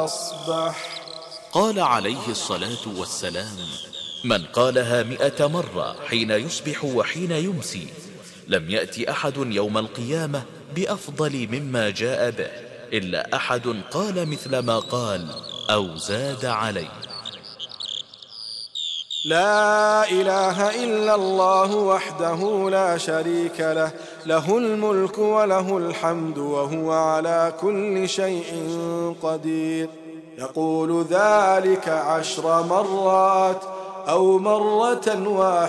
أصبح. قال عليه الصلاة والسلام: من قالها 100 مرة حين يصبح وحين يمسي لم يأتي أحد يوم القيامة بأفضل مما جاء به إلا أحد قال مثل ما قال أو زاد عليه. لا إله إلا الله وحده لا شريك له، له الملك وله الحمد وهو على كل شيء قدير. يقول ذلك 10 مرات أو مرة واحدة